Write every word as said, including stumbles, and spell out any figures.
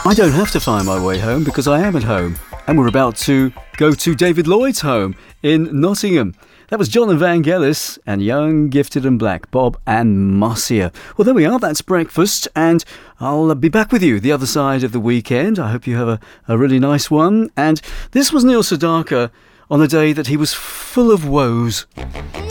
I don't have to find my way home because I am at home. And we're about to go to David Lloyd's home in Nottingham. That was John and Vangelis and Young, Gifted and Black, Bob and Marcia. Well, there we are. That's breakfast. And I'll be back with you the other side of the weekend. I hope you have a, a really nice one. And this was Neil Sedaka on a day that he was full of woes.